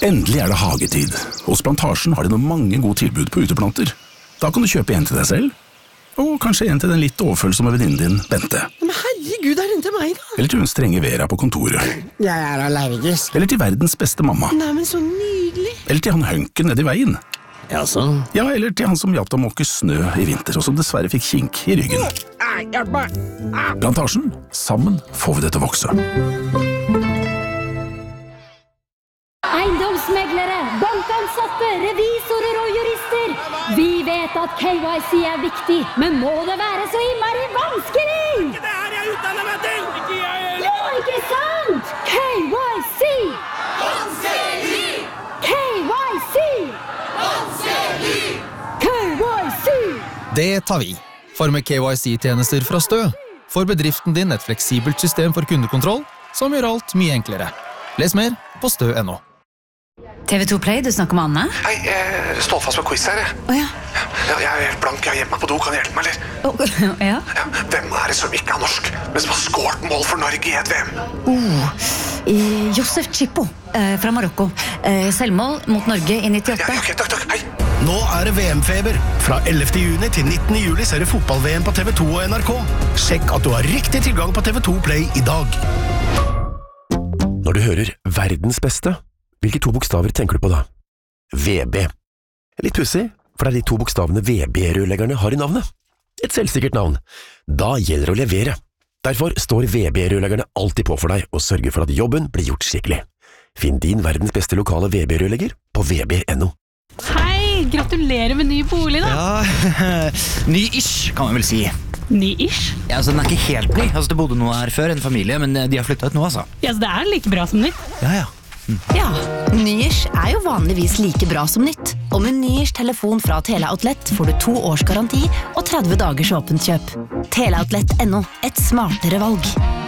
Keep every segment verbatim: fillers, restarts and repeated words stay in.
Endelig er det hagetid. Hos Plantasjen har de noen mange gode tilbud på uteplanter. Da kan du kjøpe en til deg selv, og kanskje en til den litt overfølsomme venninnen din, Bente. Men herregud, er den til meg da? Eller til hun strenge Vera på kontoret. Jeg er allergisk. Eller til verdens beste mamma. Nei, men så nydelig. Eller til han Hønken nede i veien. Ja, så? Ja, eller til han som hjalp deg å måke snø i vinter, og som dessverre fikk kink i ryggen. Nei, hjelp meg. Plantasjen, sammen får vi det til å vokse. Eiendomsmeglere, bankansatte, revisorer og jurister. Vi vet at K Y C er viktig, men må det være så innmari vanskelig? Ikke det her jeg utdanner meg til! Ikke jeg heller! Jo, ikke sant? K Y C! Vanskelig! K Y C! Vanskelig! K Y C! Det tar vi. For med K Y C-tjenester fra Stø får bedriften din et fleksibelt system for kundekontroll som gjør alt mye enklere. Les mer på stø punktum no. T V to Play, du snakker med Anne? Hei, jeg står fast med quiz her. Åja. Ja, jeg er helt blank, jeg er hjemme på do, kan du hjelpe meg, eller? Oh, ja. Ja, hvem er det som ikke er norsk, men som har skåret mål for Norge i et V M? Oh, eh, Josef Chippo eh, fra Marokko. Eh, selvmål mot Norge i nittiåtte. Ja, ok, takk, takk, hei. Nå er det V M-feber. Fra ellevte juni til nittende juli ser du fotball-V M på T V to og N R K. Sjekk at du har riktig tilgang på T V to Play i dag. Når du hører verdens beste, hvilke to bokstaver tenker du på da? V B. Litt pussig, for det er de to bokstavene V B-rørleggerne har i navnet. Et selvsikkert navn. Da gjelder det å levere. Derfor står V B-rørleggerne alltid på for deg og sørger for at jobben blir gjort skikkelig. Finn din verdens beste lokale V B-rørlegger på v b punktum no. Hei, gratulerer med ny bolig da. Ja, ny-ish kan man vel si. Ny-ish? Ja, altså den er ikke helt ny. Altså det bodde noe her før, en familie, men de har flyttet ut nå, altså. Ja, så det er like bra som nytt. Ja, ja. Mm. Ja, ny-ish er jo vanligvis like bra som nytt. Og med ny-ish telefon fra Teleoutlet får du to års garanti og tretti dagers åpent kjøp. Teleoutlet punktum no, et smartere valg.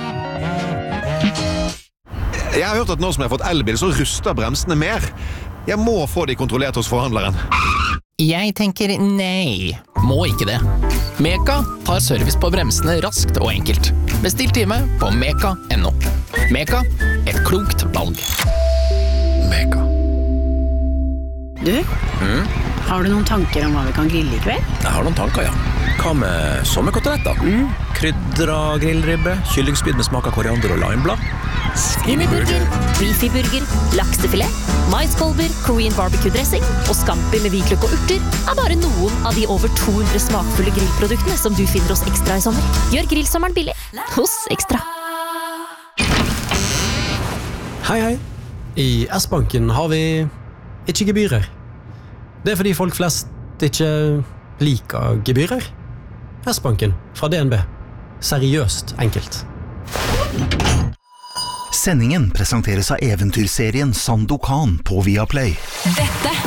Jeg har hørt at nå som jeg har fått elbil, så ruster bremsene mer. Jeg må få de kontrollert hos forhandleren. Jeg tenker nei. Må ikke det. Meka tar service på bremsene raskt og enkelt. Bestill time på meka punktum no. Meka, et klokt valg. Meka. Du, mm? Har du noen tanker om hva vi kan grille i kveld? Jeg har noen tanker, ja. Hva med sommerkoteletter? Mm. Krydra grillribbe, kyllingspyd med smak av koriander og limeblad. Skinnyburger, beefyburger, laksefilet, maiskolber, Korean barbecue-dressing og scampi med hvitløk og urter er bare noen av de over to hundre smakfulle grillproduktene som du finner hos Ekstra i sommer. Gjør grillsommeren billig hos Ekstra. Hei, hei. I S-banken har vi ikke gebyrer. Det er fordi folk flest ikke liker gebyrer. S-banken fra D N B. Seriøst enkelt. Sendingen presenteres av eventyrserien Sandokan på Viaplay. Dette